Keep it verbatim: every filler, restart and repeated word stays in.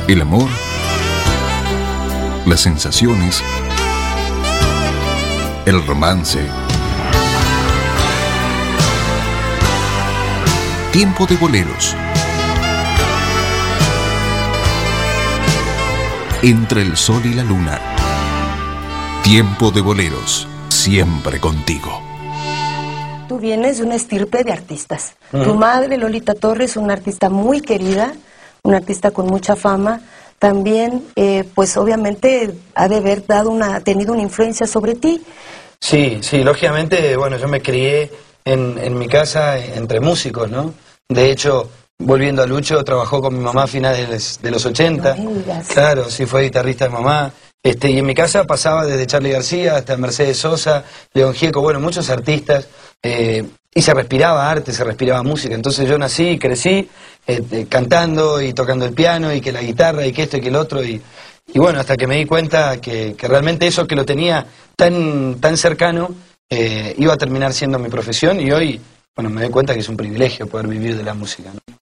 El amor, las sensaciones, el romance. Tiempo de boleros. Entre el sol y la luna. Tiempo de boleros, siempre contigo. Tú vienes de una estirpe de artistas. Uh-huh. Tu madre, Lolita Torres, una artista muy querida, una artista con mucha fama. También, eh, pues obviamente, ha de haber dado una, tenido una influencia sobre ti. Sí, sí, lógicamente, bueno, yo me crié en, en mi casa entre músicos, ¿no? De hecho, volviendo a Lucho, trabajó con mi mamá a finales de los ochenta. No me digas. Claro, sí, fue guitarrista de mamá. Este, y en mi casa pasaba desde Charly García hasta Mercedes Sosa, León Gieco, bueno, muchos artistas. Eh, y se respiraba arte, se respiraba música. Entonces yo nací y crecí eh, eh, cantando y tocando el piano y que la guitarra y que esto y que el otro. Y, y bueno, hasta que me di cuenta que, que realmente eso que lo tenía tan, tan cercano eh, iba a terminar siendo mi profesión. Y hoy, bueno, me doy cuenta que es un privilegio poder vivir de la música, ¿no?